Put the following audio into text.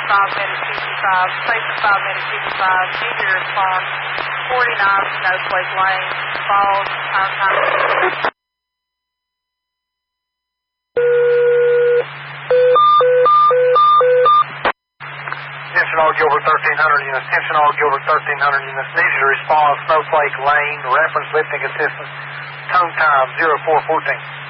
minute 55, station 5 minute 55, need your response, 49 Snowflake Lane, Falls, time. Attention all Gilbert 1300 units, attention all Gilbert 1300 units, need you to respond, Snowflake Lane, reference lifting assistance, tone time 0414.